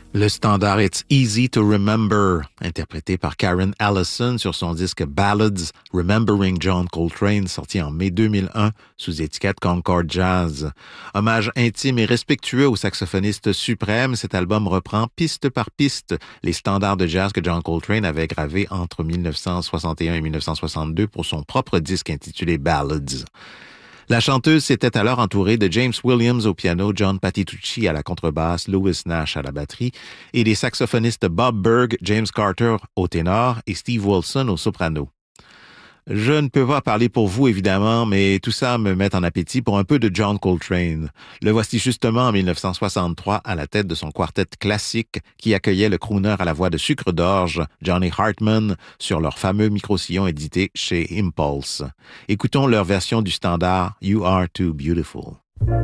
Le standard It's Easy to Remember, interprété par Karen Allison sur son disque Ballads Remembering John Coltrane, sorti en mai 2001 sous étiquette Concord Jazz. Hommage intime et respectueux au saxophoniste suprême, cet album reprend piste par piste les standards de jazz que John Coltrane avait gravés entre 1961 et 1962 pour son propre disque intitulé Ballads. La chanteuse s'était alors entourée de James Williams au piano, John Patitucci à la contrebasse, Louis Nash à la batterie et des saxophonistes Bob Berg, James Carter au ténor et Steve Wilson au soprano. Je ne peux pas parler pour vous, évidemment, mais tout ça me met en appétit pour un peu de John Coltrane. Le voici justement en 1963 à la tête de son quartet classique qui accueillait le crooner à la voix de sucre d'orge, Johnny Hartman, sur leur fameux micro-sillon édité chez Impulse. Écoutons leur version du standard « You Are Too Beautiful ».